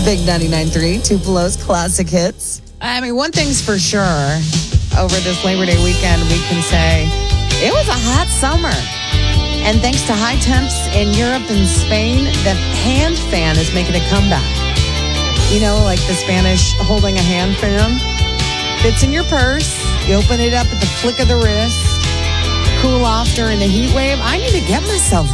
Big 99.3, Tupelo's classic hits. I mean, one thing's for sure. Over this Labor Day weekend, we can say it was a hot summer. And thanks to high temps in Europe and Spain, the hand fan is making a comeback. You know, like the Spanish holding a hand fan. Fits in your purse. You open it up at the flick of the wrist. Cool off during the heat wave. I need to get myself